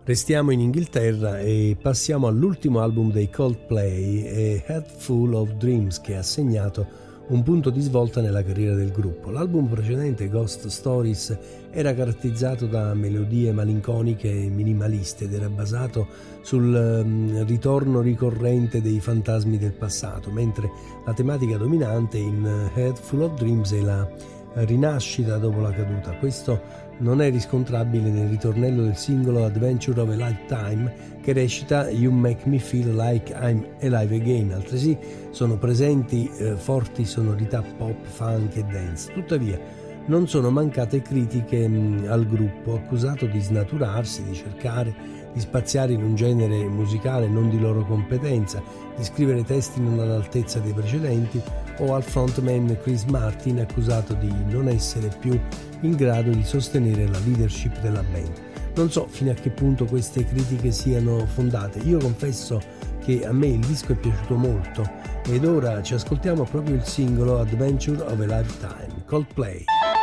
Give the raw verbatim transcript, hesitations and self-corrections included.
Restiamo in Inghilterra e passiamo all'ultimo album dei Coldplay, A Head Full of Dreams, che ha segnato un punto di svolta nella carriera del gruppo. L'album precedente, Ghost Stories, era caratterizzato da melodie malinconiche e minimaliste ed era basato sul um, ritorno ricorrente dei fantasmi del passato, mentre la tematica dominante in A Head Full of Dreams è la rinascita dopo la caduta. Questo non è riscontrabile nel ritornello del singolo Adventure of a Lifetime, che recita You Make Me Feel Like I'm Alive Again. Altresì sono presenti eh, forti sonorità pop, funk e dance. Tuttavia non sono mancate critiche mh, al gruppo, accusato di snaturarsi, di cercare di spaziare in un genere musicale non di loro competenza, di scrivere testi non all'altezza dei precedenti, o al frontman Chris Martin, accusato di non essere più in grado di sostenere la leadership della band. Non so fino a che punto queste critiche siano fondate. Io confesso che a me il disco è piaciuto molto ed ora ci ascoltiamo proprio il singolo Adventure of a Lifetime, Coldplay.